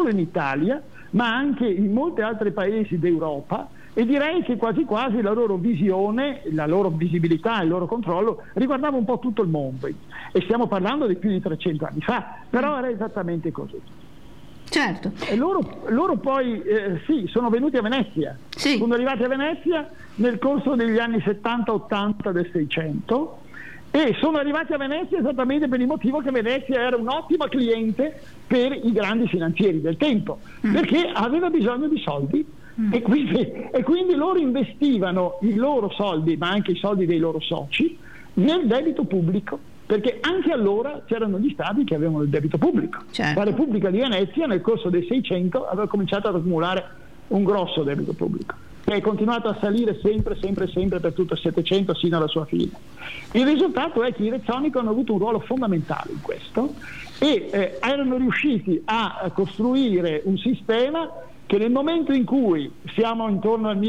solo in Italia, ma anche in molti altri paesi d'Europa, e direi che quasi quasi la loro visione, la loro visibilità, il loro controllo riguardava un po' tutto il mondo, e stiamo parlando di più di 300 anni fa, però era esattamente così. Certo. E loro poi sono venuti a Venezia, sono arrivati a Venezia nel corso degli anni 70-80 del 600, e sono arrivati a Venezia esattamente per il motivo che Venezia era un'ottima cliente per i grandi finanzieri del tempo, perché aveva bisogno di soldi. E quindi loro investivano i loro soldi, ma anche i soldi dei loro soci, nel debito pubblico, perché anche allora c'erano gli stati che avevano il debito pubblico. Certo. La Repubblica di Venezia nel corso del 600 aveva cominciato ad accumulare un grosso debito pubblico, che è continuato a salire sempre per tutto il 700 sino alla sua fine. Il risultato è che i Rezzonico hanno avuto un ruolo fondamentale in questo, e erano riusciti a costruire un sistema che nel momento in cui siamo intorno al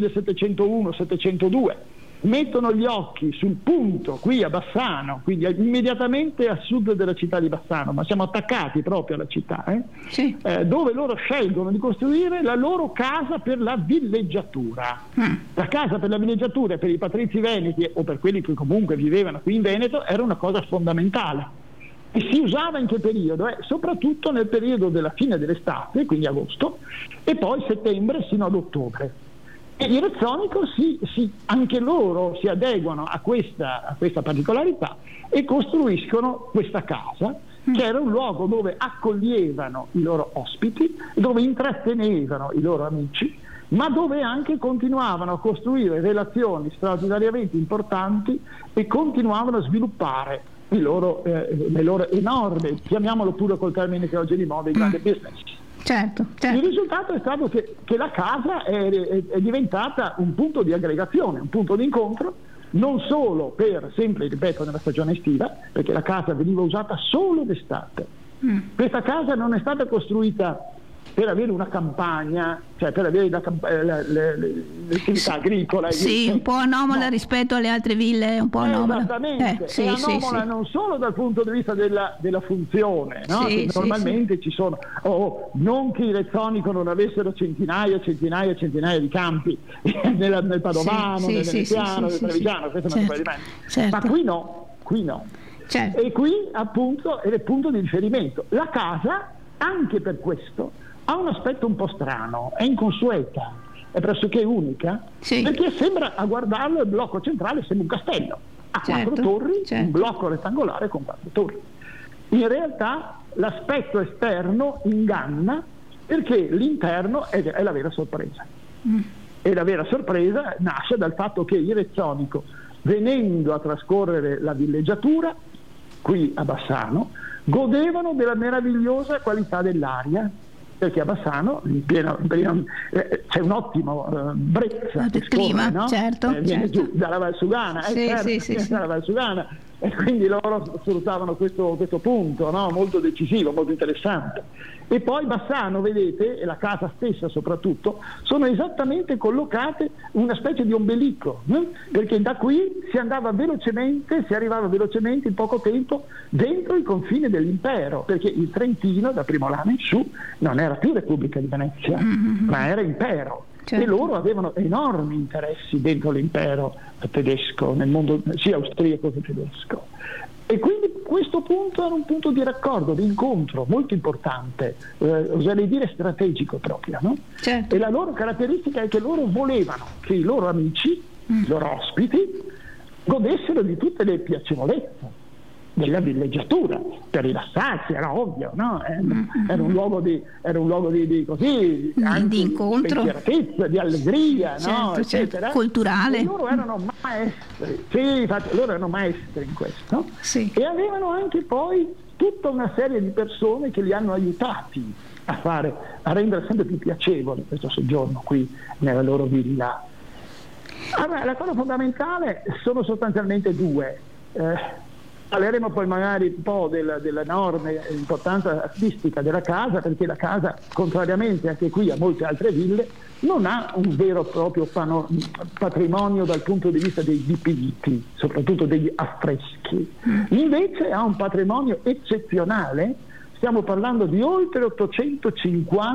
1701-702 mettono gli occhi sul punto qui a Bassano, quindi immediatamente a sud della città di Bassano, ma siamo attaccati proprio alla città, dove loro scelgono di costruire la loro casa per la villeggiatura. La casa per la villeggiatura per i patrizi veneti, o per quelli che comunque vivevano qui in Veneto, era una cosa fondamentale. E si usava in che periodo? Soprattutto nel periodo della fine dell'estate, quindi agosto, e poi settembre sino ad ottobre. E i Rezzonico anche loro si adeguano a questa particolarità e costruiscono questa casa, che era un luogo dove accoglievano i loro ospiti, dove intrattenevano i loro amici, ma dove anche continuavano a costruire relazioni straordinariamente importanti e continuavano a sviluppare le loro enormi, chiamiamolo pure col termine che oggi è di moda, il grande business. Certo. Il risultato è stato che la casa è diventata un punto di aggregazione, un punto di incontro, non solo per, sempre ripeto, nella stagione estiva, perché la casa veniva usata solo d'estate. Questa casa non è stata costruita per avere una campagna, cioè per avere l'attività agricola. Sì, un po' anomala rispetto alle altre ville, un po' anomala. Esattamente, è anomala non solo dal punto di vista della funzione, no? Che normalmente ci sono, non che i Rezzonico non avessero centinaia di campi nel Padovano, nel Veneziano, nel Trevigiano, questo non è pavimento. Ma qui no. Certo. E qui appunto è il punto di riferimento. La casa, anche per questo, ha un aspetto un po' strano, è inconsueta, è pressoché unica, perché sembra, a guardarlo, il blocco centrale sembra un castello, ha 4 torri, un blocco rettangolare con 4 torri. In realtà l'aspetto esterno inganna, perché l'interno è la vera sorpresa. E la vera sorpresa nasce dal fatto che i Rezzonico, venendo a trascorrere la villeggiatura qui a Bassano, godevano della meravigliosa qualità dell'aria, perché a Bassano c'è un ottimo brezza che scorre, no? Viene giù dalla Valsugana, dalla Valsugana, e quindi loro sfruttavano questo punto, no? Molto decisivo, molto interessante. E poi Bassano, vedete, e la casa stessa soprattutto, sono esattamente collocate una specie di ombelico, perché da qui si arrivava velocemente in poco tempo dentro il confine dell'impero, perché il Trentino da Primolano in su non era più Repubblica di Venezia, ma era impero. Certo. E loro avevano enormi interessi dentro l'impero tedesco, nel mondo sia austriaco che tedesco. E quindi questo punto era un punto di raccordo, di incontro molto importante, oserei dire strategico proprio, no? Certo. E la loro caratteristica è che loro volevano che i loro amici, i loro ospiti, godessero di tutte le piacevolezze della villeggiatura, per rilassarsi, era ovvio, no? Era un luogo di così, anche di incontro, di allegria, no? Eccetera. Culturale. E loro erano maestri, infatti loro erano maestri in questo, e avevano anche poi tutta una serie di persone che li hanno aiutati a rendere sempre più piacevole questo soggiorno qui nella loro villa. Allora, la cosa fondamentale sono sostanzialmente due. Parleremo poi magari un po' dell'enorme importanza artistica della casa, perché la casa, contrariamente anche qui a molte altre ville, non ha un vero e proprio patrimonio dal punto di vista dei dipinti, soprattutto degli affreschi. Invece ha un patrimonio eccezionale, stiamo parlando di oltre 850